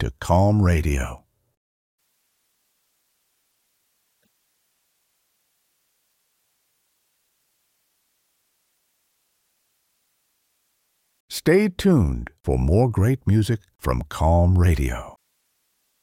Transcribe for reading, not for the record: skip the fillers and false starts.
to Calm Radio. Stay tuned for more great music from Calm Radio.